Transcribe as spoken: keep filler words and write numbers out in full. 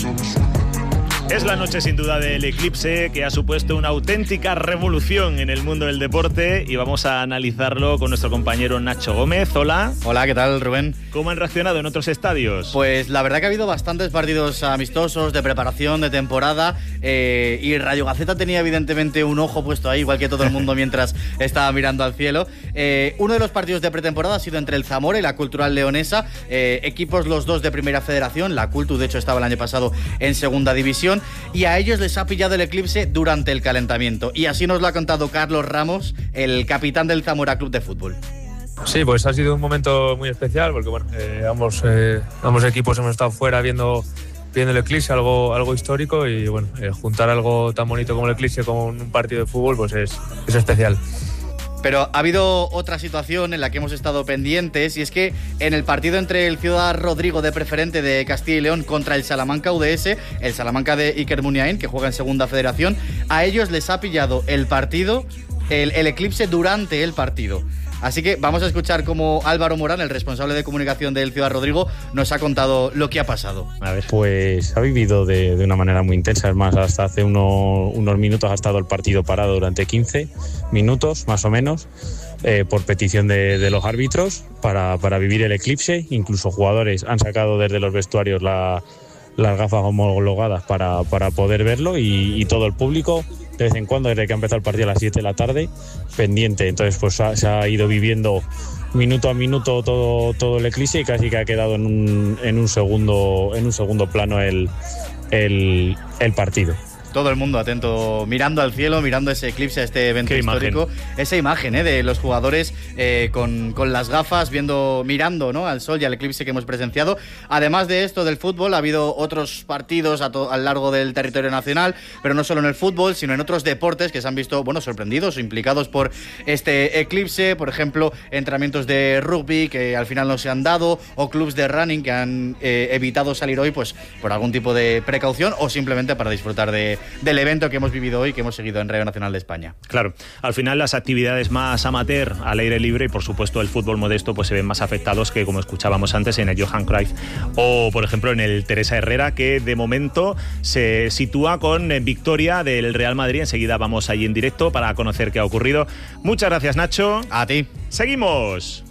Es la noche sin duda del eclipse, que ha supuesto una auténtica revolución en el mundo del deporte, y vamos a analizarlo con nuestro compañero Nacho Gómez. Hola. Hola, ¿qué tal, Rubén? ¿Cómo han reaccionado en otros estadios? Pues la verdad que ha habido bastantes partidos amistosos de preparación de temporada, eh, y Radio Gaceta tenía evidentemente un ojo puesto ahí, igual que todo el mundo mientras estaba mirando al cielo. Eh, uno de los partidos de pretemporada ha sido entre el Zamora y la Cultural Leonesa, eh, equipos los dos de Primera Federación. La Cultu, de hecho, estaba el año pasado en Segunda División, y a ellos les ha pillado el eclipse durante el calentamiento. Y así nos lo ha contado Carlos Ramos, el capitán del Zamora Club de Fútbol. Sí, pues ha sido un momento muy especial porque bueno, eh, ambos, eh, ambos equipos hemos estado fuera viendo, viendo el eclipse, algo, algo histórico, y bueno, eh, juntar algo tan bonito como el eclipse con un partido de fútbol pues es, es especial. Pero ha habido otra situación en la que hemos estado pendientes, y es que en el partido entre el Ciudad Rodrigo de Preferente de Castilla y León contra el Salamanca U D S, el Salamanca de Iker Muniain, que juega en Segunda Federación, a ellos les ha pillado el partido, el, el eclipse durante el partido. Así que vamos a escuchar cómo Álvaro Morán, el responsable de comunicación del Ciudad Rodrigo, nos ha contado lo que ha pasado. A ver. Pues ha vivido de, de una manera muy intensa. Es más, hasta hace uno, unos minutos ha estado el partido parado durante quince minutos, más o menos, eh, por petición de, de los árbitros, para, para vivir el eclipse. Incluso jugadores han sacado desde los vestuarios la, las gafas homologadas para, para poder verlo, y, y todo el público, de vez en cuando, desde que ha empezado el partido a las siete de la tarde, pendiente. Entonces pues ha, se ha ido viviendo minuto a minuto todo, todo el eclipse, y casi que ha quedado en un, en un segundo en un segundo plano el, el, el partido. Todo el mundo atento, mirando al cielo, mirando ese eclipse, a este evento histórico. Imagen. Esa imagen ¿eh? de los jugadores eh, con, con las gafas, viendo, mirando ¿no? al sol y al eclipse que hemos presenciado. Además de esto del fútbol, ha habido otros partidos a, to- a lo largo del territorio nacional, pero no solo en el fútbol, sino en otros deportes que se han visto bueno, sorprendidos o implicados por este eclipse. Por ejemplo, entrenamientos de rugby que al final no se han dado, o clubs de running que han eh, evitado salir hoy pues por algún tipo de precaución, o simplemente para disfrutar de del evento que hemos vivido hoy, que hemos seguido en Radio Nacional de España. Claro, al final las actividades más amateur, al aire libre, y por supuesto el fútbol modesto, pues se ven más afectados que, como escuchábamos antes, en el Johan Cruyff o, por ejemplo, en el Teresa Herrera, que de momento se sitúa con victoria del Real Madrid. Enseguida vamos allí en directo para conocer qué ha ocurrido. Muchas gracias, Nacho. A ti. Seguimos.